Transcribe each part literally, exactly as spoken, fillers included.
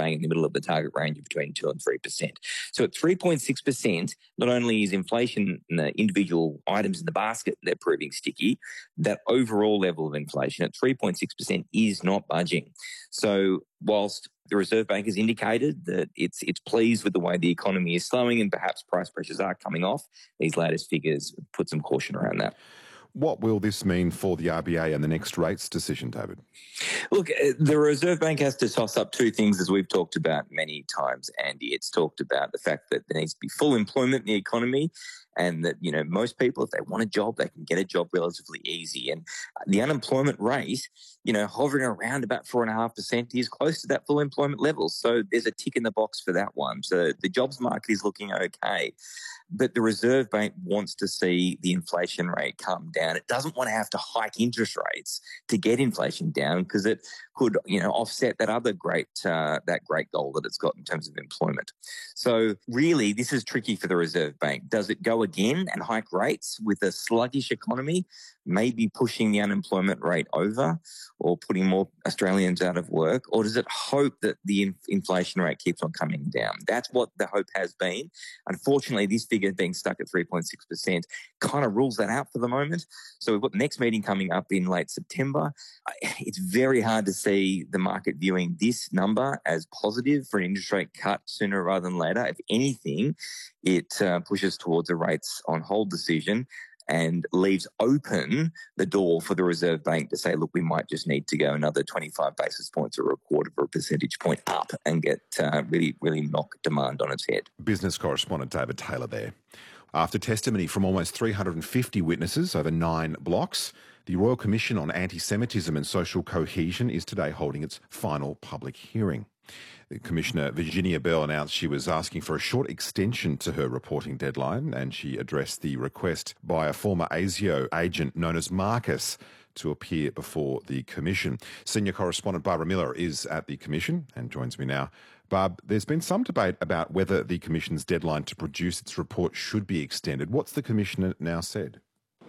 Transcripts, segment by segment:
bang in the middle of the target range of between two and three percent. So at three point six percent, not only is inflation in the individual items in the basket, they're proving sticky, that overall level of inflation at three point six percent is not budging. So whilst the Reserve Bank has indicated that it's it's pleased with the way the economy is slowing and perhaps price pressures are coming off, these latest figures put some caution around that. What will this mean for the R B A and the next rates decision, David? Look, the Reserve Bank has to toss up two things, as we've talked about many times, Andy. It's talked about the fact that there needs to be full employment in the economy, and that, you know, most people, if they want a job, they can get a job relatively easy. And the unemployment rate, you know, hovering around about four and a half percent is close to that full employment level. So there's a tick in the box for that one. So the jobs market is looking okay. But the Reserve Bank wants to see the inflation rate come down. It doesn't want to have to hike interest rates to get inflation down, because it could, you know, offset that other great uh, that great goal that it's got in terms of employment. So really, this is tricky for the Reserve Bank. Does it go again and hike rates with a sluggish economy, maybe pushing the unemployment rate over or putting more Australians out of work? Or does it hope that the in- inflation rate keeps on coming down? That's what the hope has been. Unfortunately, this figure being stuck at three point six percent kind of rules that out for the moment. So we've got the next meeting coming up in late September. It's very hard to see the market viewing this number as positive for an interest rate cut sooner rather than later. If anything, it uh, pushes towards a rates on hold decision and leaves open the door for the Reserve Bank to say, look, we might just need to go another twenty-five basis points or a quarter of a percentage point up and get uh, really, really knock demand on its head. Business correspondent David Taylor there. After testimony from almost three hundred fifty witnesses over nine blocks, the Royal Commission on Anti-Semitism and Social Cohesion is today holding its final public hearing. Commissioner Virginia Bell announced she was asking for a short extension to her reporting deadline, and she addressed the request by a former ASIO agent known as Marcus to appear before the Commission. Senior correspondent Barbara Miller is at the Commission and joins me now. Barb, there's been some debate about whether the Commission's deadline to produce its report should be extended. What's the Commissioner now said?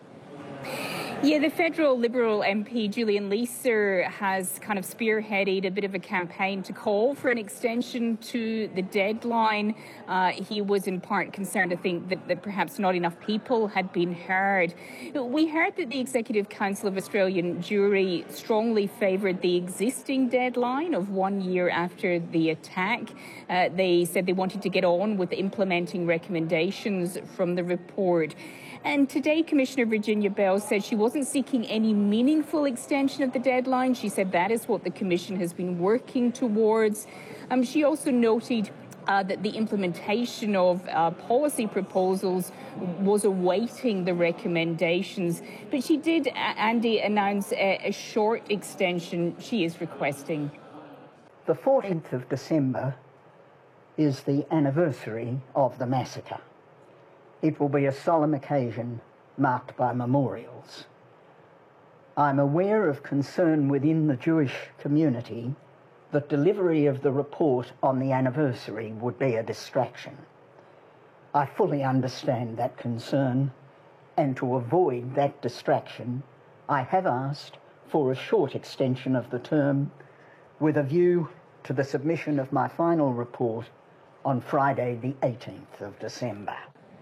Yeah, the federal Liberal M P Julian Leeser has kind of spearheaded a bit of a campaign to call for an extension to the deadline. Uh, he was in part concerned, I think, that, that perhaps not enough people had been heard. We heard that the Executive Council of Australian Jewry strongly favoured the existing deadline of one year after the attack. Uh, they said they wanted to get on with implementing recommendations from the report. And today, Commissioner Virginia Bell said she wasn't seeking any meaningful extension of the deadline. She said that is what the Commission has been working towards. Um, she also noted uh, that the implementation of uh, policy proposals was awaiting the recommendations. But she did, uh, Andy, announce a, a short extension she is requesting. The fourteenth of December is the anniversary of the massacre. It will be a solemn occasion marked by memorials. I'm aware of concern within the Jewish community that delivery of the report on the anniversary would be a distraction. I fully understand that concern, and to avoid that distraction, I have asked for a short extension of the term with a view to the submission of my final report on Friday the eighteenth of December.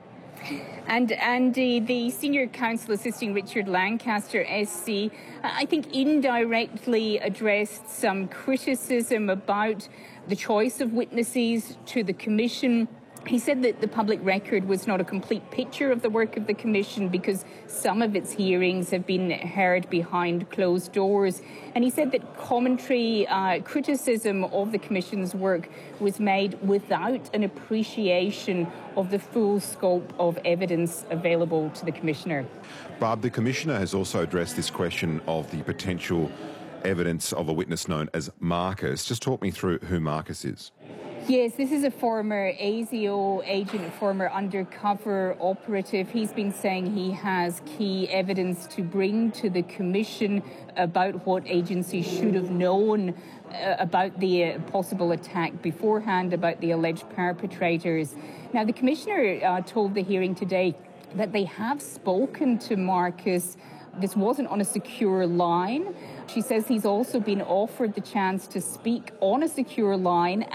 And Andy, the senior counsel assisting Richard Lancaster S C, I think indirectly addressed some criticism about the choice of witnesses to the Commission. He said that the public record was not a complete picture of the work of the Commission because some of its hearings have been heard behind closed doors. And he said that commentary, uh, criticism of the Commission's work was made without an appreciation of the full scope of evidence available to the Commissioner. Barb, the Commissioner has also addressed this question of the potential evidence of a witness known as Marcus. Just talk me through who Marcus is. Yes, this is a former ASIO agent, former undercover operative. He's been saying he has key evidence to bring to the Commission about what agencies should have known uh, about the uh, possible attack beforehand, about the alleged perpetrators. Now, the Commissioner uh, told the hearing today that they have spoken to Marcus. This wasn't on a secure line. She says he's also been offered the chance to speak on a secure line